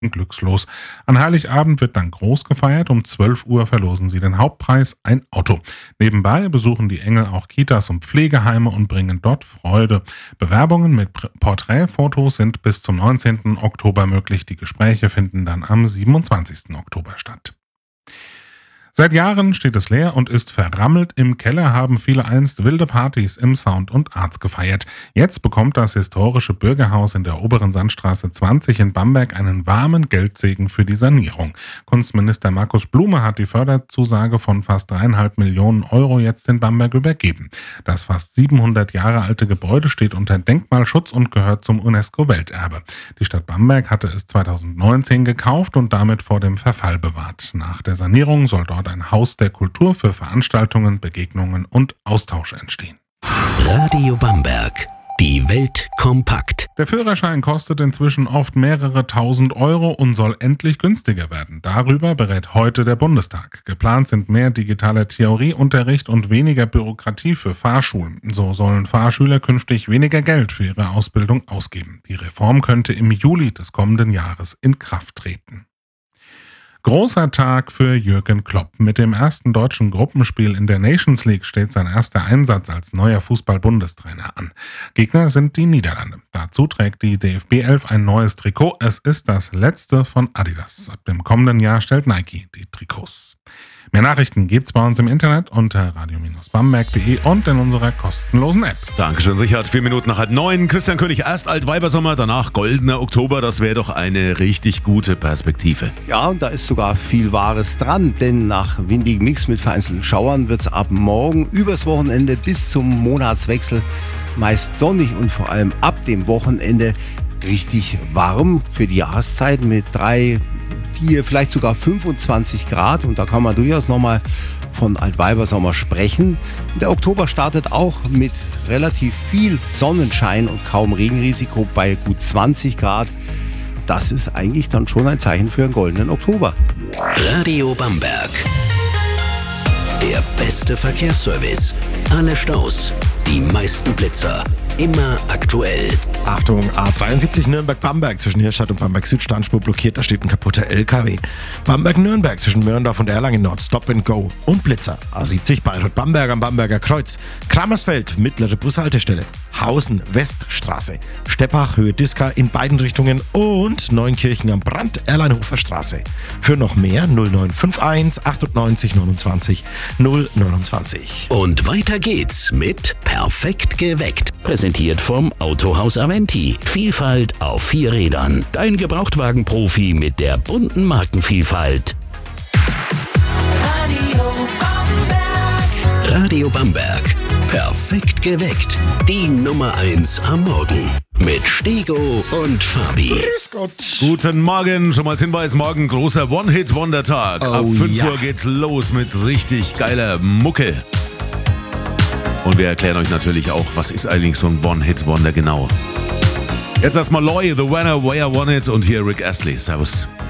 Glückslos. An Heiligabend wird dann groß gefeiert. Um 12 Uhr verlosen sie den Hauptpreis, ein Auto. Nebenbei besuchen die Engel auch Kitas und Pflegeheime und bringen dort Freude. Bewerbungen mit Porträtfotos sind bis zum 19. Oktober möglich. Die Gespräche finden dann am 27. Oktober statt. Seit Jahren steht es leer und ist verrammelt. Im Keller haben viele einst wilde Partys im Sound und Arts gefeiert. Jetzt bekommt das historische Bürgerhaus in der Oberen Sandstraße 20 in Bamberg einen warmen Geldsegen für die Sanierung. Kunstminister Markus Blume hat die Förderzusage von fast 3,5 Millionen Euro jetzt in Bamberg übergeben. Das fast 700 Jahre alte Gebäude steht unter Denkmalschutz und gehört zum UNESCO-Welterbe. Die Stadt Bamberg hatte es 2019 gekauft und damit vor dem Verfall bewahrt. Nach der Sanierung soll dort ein Haus der Kultur für Veranstaltungen, Begegnungen und Austausch entstehen. Radio Bamberg. Die Welt kompakt. Der Führerschein kostet inzwischen oft mehrere tausend Euro und soll endlich günstiger werden. Darüber berät heute der Bundestag. Geplant sind mehr digitaler Theorieunterricht und weniger Bürokratie für Fahrschulen. So sollen Fahrschüler künftig weniger Geld für ihre Ausbildung ausgeben. Die Reform könnte im Juli des kommenden Jahres in Kraft treten. Großer Tag für Jürgen Klopp. Mit dem ersten deutschen Gruppenspiel in der Nations League steht sein erster Einsatz als neuer Fußball-Bundestrainer an. Gegner sind die Niederlande. Dazu trägt die DFB 11 ein neues Trikot. Es ist das letzte von Adidas. Ab dem kommenden Jahr stellt Nike die Trikots. Mehr Nachrichten gibt's bei uns im Internet unter radio-bamberg.de und in unserer kostenlosen App. Dankeschön, Richard. 4 Minuten nach 8:30. Christian König, erst Altweibersommer, danach goldener Oktober. Das wäre doch eine richtig gute Perspektive. Ja, und da ist sogar viel Wahres dran, denn nach windigem Mix mit vereinzelten Schauern wird es ab morgen übers Wochenende bis zum Monatswechsel meist sonnig und vor allem ab dem Wochenende richtig warm für die Jahreszeit mit 3, 4, vielleicht sogar 25 Grad. Und da kann man durchaus nochmal von Altweibersommer sprechen. Der Oktober startet auch mit relativ viel Sonnenschein und kaum Regenrisiko bei gut 20 Grad. Das ist eigentlich dann schon ein Zeichen für einen goldenen Oktober. Radio Bamberg. Der beste Verkehrsservice. Alle Staus, die meisten Blitzer. Immer aktuell. Achtung, A73 Nürnberg-Bamberg zwischen Hirstadt und Bamberg-Süd, Standspur blockiert, da steht ein kaputter LKW. Bamberg-Nürnberg zwischen Mörndorf und Erlangen Nord, Stop and Go und Blitzer. A70 Bayreuth-Bamberg am Bamberger Kreuz. Kramersfeld, mittlere Bushaltestelle. Hausen, Weststraße. Steppach, Höhe Diska in beiden Richtungen und Neunkirchen am Brand, Erleinhofer Straße. Für noch mehr 0951 98 29 029. Und weiter geht's mit Perfekt geweckt. Präsentiert vom Autohaus Aventi. Vielfalt auf 4 Rädern. Dein Gebrauchtwagen-Profi mit der bunten Markenvielfalt. Radio Bamberg. Perfekt geweckt. Die Nummer 1 am Morgen. Mit Stego und Fabi. Grüß Gott. Guten Morgen, schon mal als Hinweis, morgen großer One-Hit-Wonder-Tag. Ab 5 Uhr geht's los mit richtig geiler Mucke. Und wir erklären euch natürlich auch, was ist eigentlich so ein One-Hit-Wonder genau. Jetzt erstmal Loy, The Winner, Where I Want It und hier Rick Astley. Servus.